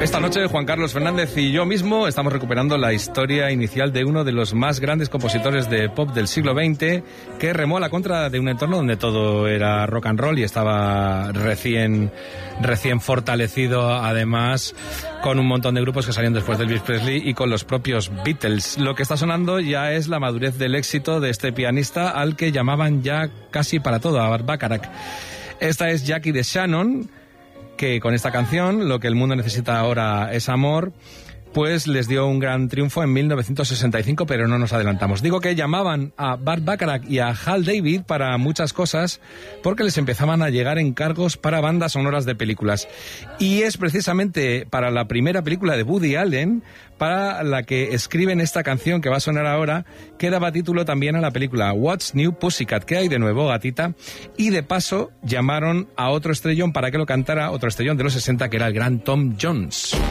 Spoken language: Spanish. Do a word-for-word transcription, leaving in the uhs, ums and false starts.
Esta noche Juan Carlos Fernández y yo mismo estamos recuperando la historia inicial de uno de los más grandes compositores de pop del siglo veinte, que remó a la contra de un entorno donde todo era rock and roll y estaba recién, recién fortalecido, además, con un montón de grupos que salieron después de Elvis Presley y con los propios Beatles. Lo que está sonando ya es la madurez del éxito de este pianista al que llamaban ya casi para todo, a Burt Bacharach. Esta es Jackie de Shannon, que con esta canción, Lo que el mundo necesita ahora es amor, pues les dio un gran triunfo en mil novecientos sesenta y cinco, pero no nos adelantamos. Digo que llamaban a Burt Bacharach y a Hal David para muchas cosas porque les empezaban a llegar encargos para bandas sonoras de películas. Y es precisamente para la primera película de Woody Allen para la que escriben esta canción que va a sonar ahora, que daba título también a la película What's New Pussycat, ¿qué hay de nuevo, gatita? Y de paso llamaron a otro estrellón para que lo cantara, otro estrellón de los sesenta, que era el gran Tom Jones.